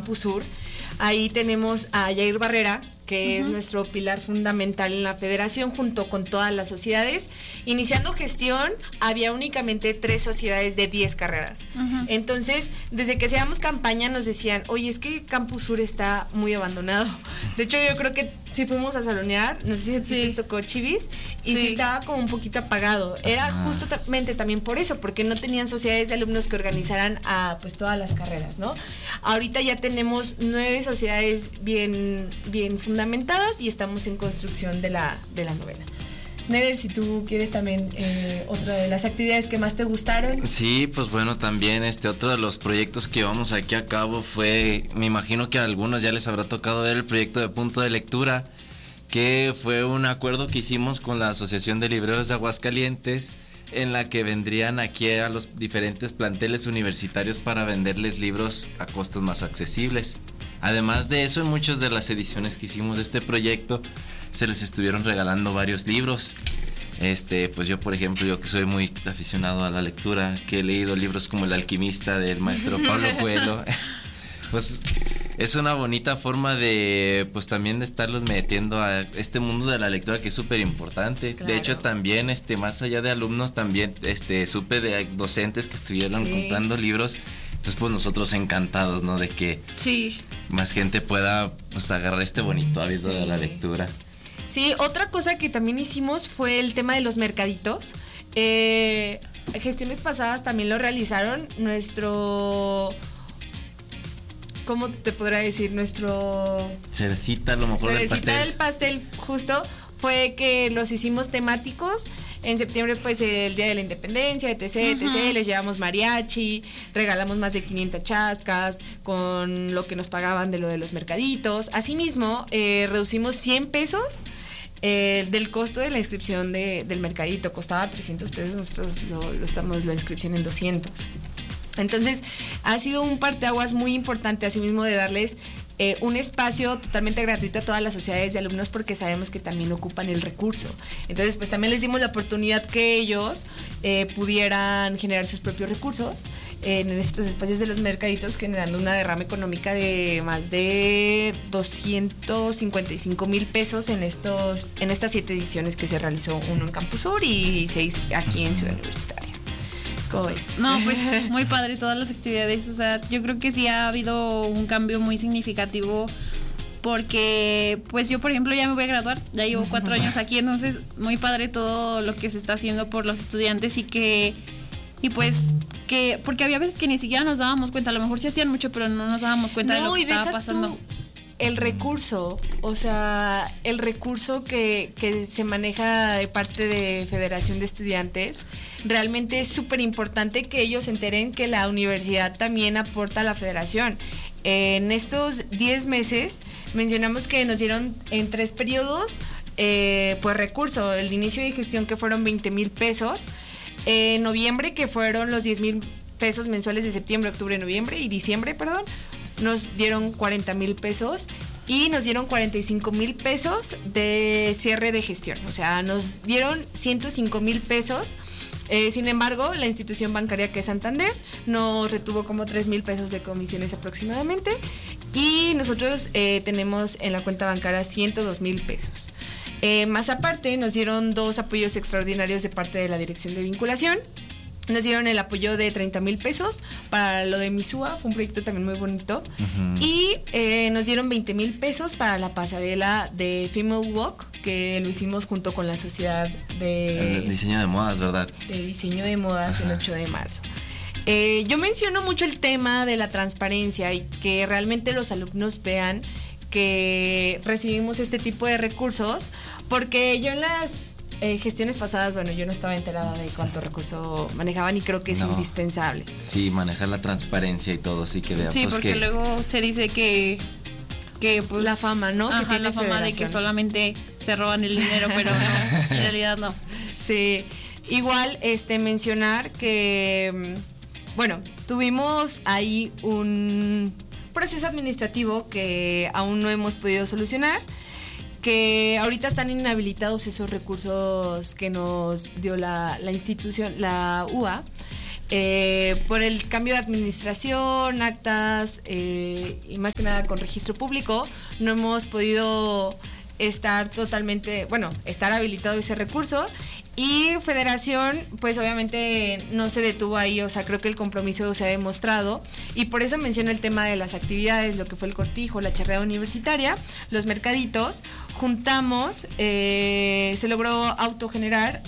Campus Sur. Ahí tenemos a Yair Barrera, que es nuestro pilar fundamental en la federación, junto con todas las sociedades. Iniciando gestión, había únicamente 3 sociedades de 10 carreras. Entonces, desde que hacíamos campaña nos decían, oye, es que Campus Sur está muy abandonado. De hecho, yo creo que sí fuimos a salonear, no sé si te tocó Chivis, y sí estaba como un poquito apagado. Era justamente también por eso, porque no tenían sociedades de alumnos que organizaran a pues todas las carreras, ¿no? Ahorita ya tenemos 9 sociedades bien fundamentadas y estamos en construcción de la novena. Neder, si tú quieres también otra de las actividades que más te gustaron. Sí, pues bueno, también otro de los proyectos que llevamos aquí a cabo fue, me imagino que a algunos ya les habrá tocado ver el proyecto de Punto de Lectura, que fue un acuerdo que hicimos con la Asociación de Libreros de Aguascalientes, en la que vendrían aquí a los diferentes planteles universitarios para venderles libros a costos más accesibles. Además de eso, en muchas de las ediciones que hicimos de este proyecto se les estuvieron regalando varios libros. Pues yo, por ejemplo, yo que soy muy aficionado a la lectura, que he leído libros como El alquimista del maestro Pablo Coelho, pues es una bonita forma de, pues también de estarlos metiendo a este mundo de la lectura, que es súper importante. Claro. De hecho, también, más allá de alumnos, también, supe de docentes que estuvieron comprando libros. Entonces, pues nosotros encantados, ¿no? De que más gente pueda, pues, agarrar este bonito hábito de la lectura. Sí, otra cosa que también hicimos fue el tema de los mercaditos. Gestiones pasadas también lo realizaron. ¿Cómo te podrá decir? Cerecita, a lo mejor cerecita del pastel, justo, fue que los hicimos temáticos. En septiembre, pues, el Día de la Independencia, etc. Les llevamos mariachi, regalamos más de 500 chascas con lo que nos pagaban de lo de los mercaditos. Asimismo, reducimos 100 pesos del costo de la inscripción del mercadito. Costaba 300 pesos, nosotros la inscripción en 200. Entonces, ha sido un parteaguas muy importante, asimismo, de darles un espacio totalmente gratuito a todas las sociedades de alumnos, porque sabemos que también ocupan el recurso. Entonces, pues también les dimos la oportunidad que ellos pudieran generar sus propios recursos en estos espacios de los mercaditos, generando una derrama económica de más de 255,000 pesos en estas 7 ediciones que se realizó, uno en Campus Sur y 6 aquí en Ciudad Universitaria. ¿Cómo es? No, pues muy padre todas las actividades. O sea, yo creo que sí ha habido un cambio muy significativo, porque pues yo, por ejemplo, ya me voy a graduar, ya llevo 4 años aquí, entonces muy padre todo lo que se está haciendo por los estudiantes porque había veces que ni siquiera nos dábamos cuenta, a lo mejor sí hacían mucho, pero no nos dábamos cuenta de lo que estaba pasando. El recurso, o sea, el recurso que se maneja de parte de Federación de Estudiantes, realmente es súper importante que ellos se enteren que la universidad también aporta a la federación. En estos 10 meses mencionamos que nos dieron en 3 periodos pues recurso, el inicio de gestión, que fueron 20,000 pesos, en noviembre, que fueron los 10,000 pesos mensuales de septiembre, octubre, noviembre y diciembre, nos dieron 40,000 pesos y nos dieron 45,000 pesos de cierre de gestión. O sea, nos dieron 105,000 pesos. Sin embargo, la institución bancaria, que es Santander, nos retuvo como 3,000 pesos de comisiones aproximadamente, y nosotros tenemos en la cuenta bancaria 102,000 pesos. Más aparte, nos dieron 2 apoyos extraordinarios de parte de la Dirección de Vinculación. Nos dieron el apoyo de 30,000 pesos para lo de Misúa, fue un proyecto también muy bonito. Y nos dieron 20,000 pesos para la pasarela de Female Walk, que lo hicimos junto con la sociedad de diseño de modas, ¿verdad? De diseño de modas. El 8 de marzo. Yo menciono mucho el tema de la transparencia y que realmente los alumnos vean que recibimos este tipo de recursos, porque yo en las gestiones pasadas, bueno, yo no estaba enterada de cuánto recurso manejaban, y creo que es indispensable. Sí, manejar la transparencia y todo, sí, que vean. Sí, pues, porque luego se dice que pues, la fama, ¿no? Ajá, que tiene la fama de que solamente se roban el dinero, pero no, en realidad no. Sí, igual mencionar que, bueno, tuvimos ahí un proceso administrativo que aún no hemos podido solucionar, que ahorita están inhabilitados esos recursos que nos dio la institución, la UA. por el cambio de administración, actas y más que nada con registro público, no hemos podido estar estar habilitado ese recurso. Y Federación, pues obviamente no se detuvo ahí, o sea, creo que el compromiso se ha demostrado y por eso menciono el tema de las actividades, lo que fue el cortijo, la charreada universitaria, los mercaditos. Juntamos, se logró autogenerar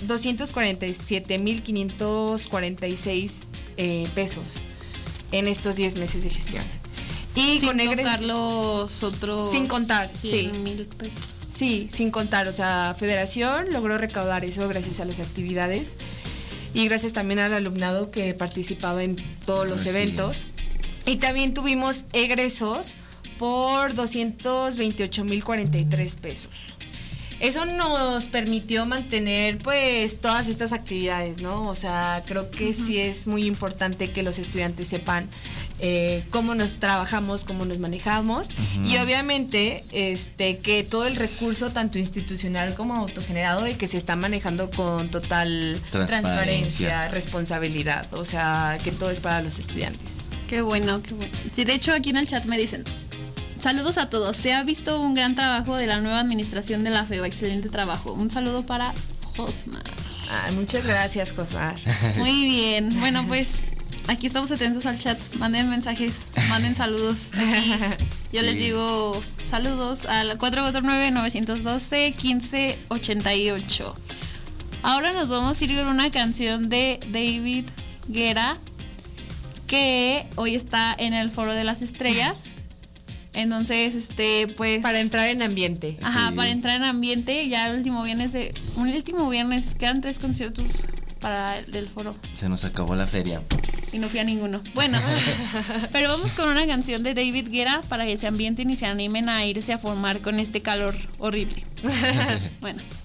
247,546 pesos en estos 10 meses de gestión. Y sin contar los otros... Sin contar, 100,000 pesos. Sí, sin contar, o sea, Federación logró recaudar eso gracias a las actividades y gracias también al alumnado que participaba en todos los eventos. Y también tuvimos egresos por 228,043 pesos. Eso nos permitió mantener pues todas estas actividades, ¿no? O sea, creo que sí es muy importante que los estudiantes sepan cómo nos trabajamos, cómo nos manejamos y obviamente que todo el recurso tanto institucional como autogenerado de que se está manejando con total transparencia, responsabilidad, o sea, que todo es para los estudiantes. Qué bueno, qué bueno. Sí, de hecho aquí en el chat me dicen: saludos a todos, se ha visto un gran trabajo de la nueva administración de la FEBA, excelente trabajo. Un saludo para Josmar. Muchas gracias, Josmar. Muy bien, bueno pues aquí estamos atentos al chat, manden mensajes, manden saludos. Aquí yo les digo saludos al 449-912-1588. Ahora nos vamos a ir con una canción de David Guerra, que hoy está en el Foro de las Estrellas. Entonces, pues... Para entrar en ambiente. Ajá, para entrar en ambiente. Ya el último viernes quedan 3 conciertos para el foro. Se nos acabó la feria. Y no fui a ninguno. Bueno, pero vamos con una canción de David Guerra para que se ambienten y se animen a irse a formar con este calor horrible. Bueno.